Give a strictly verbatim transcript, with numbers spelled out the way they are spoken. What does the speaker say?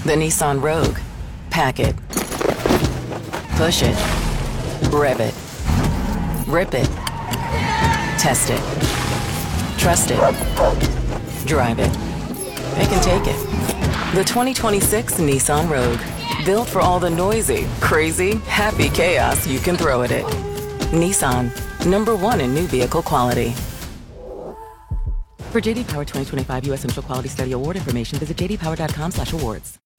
The Nissan Rogue. Pack it. Push it. Rev it. Rip it. Test it. Trust it. Drive it. They can take it. The twenty twenty-six Nissan Rogue. Built for all the noisy, crazy, happy chaos you can throw at it. Nissan. Number one in new vehicle quality. For J D Power twenty twenty-five U S Central Quality Study Award information, visit j d power dot com slash awards.